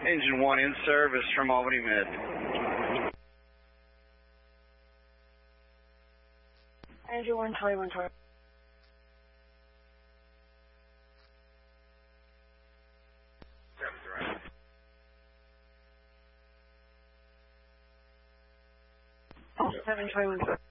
Engine 1 in service from Albany Mid. Engine 1, Taiwan, Taiwan. Oh, 7 Taiwan.